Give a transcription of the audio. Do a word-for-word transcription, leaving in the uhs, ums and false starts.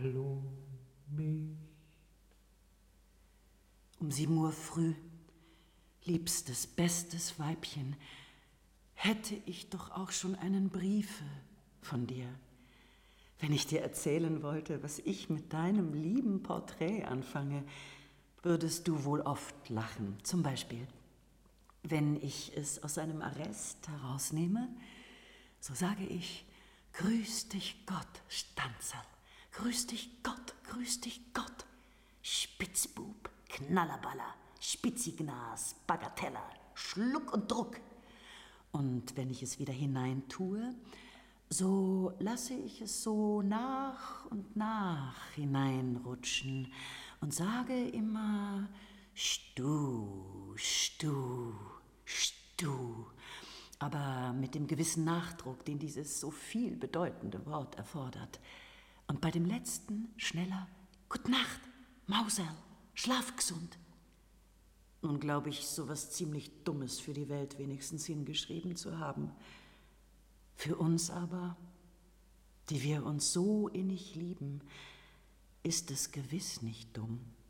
Hallo mich. Um sieben Uhr früh, liebstes, bestes Weibchen, hätte ich doch auch schon einen Briefe von dir, wenn ich dir erzählen wollte, was ich mit deinem lieben Porträt anfange, würdest du wohl oft lachen. Zum Beispiel, wenn ich es aus einem Arrest herausnehme, so sage ich: Grüß dich Gott, Stanzerl, grüß dich Gott, grüß dich Gott, Spitzbub, Knallerballer, Spitzignas, Bagateller, Schluck und Druck. Und wenn ich es wieder hineintue, so lasse ich es so nach und nach hineinrutschen und sage immer: Stu, Stu, Stu. Aber mit dem gewissen Nachdruck, den dieses so viel bedeutende Wort erfordert. Und bei dem letzten schneller: Gut Nacht, Mauserl, schlaf gesund. Nun glaube ich, sowas ziemlich Dummes für die Welt wenigstens hingeschrieben zu haben. Für uns aber, die wir uns so innig lieben, ist es gewiss nicht dumm.